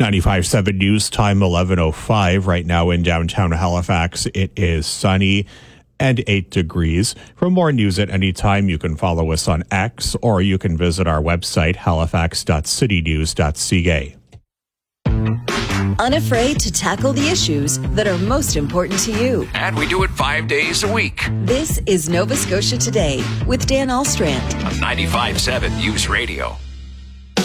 95.7 News Time 11:05. Right now in downtown Halifax, it is sunny and 8 degrees. For more news at any time, you can follow us on X or you can visit our website, halifax.citynews.ca. Unafraid to tackle the issues that are most important to you. And we do it 5 days a week. This is Nova Scotia Today with Dan Alstrand On 95.7 News Radio.